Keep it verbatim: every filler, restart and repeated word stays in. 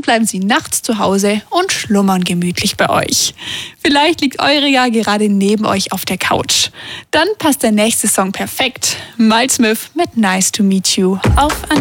bleiben sie nachts zu Hause und schlummern gemütlich bei euch. Vielleicht liegt eure ja gerade neben euch auf der Couch. Dann passt der nächste Song perfekt. Miles Smith mit Nice to Meet You auf Antenne.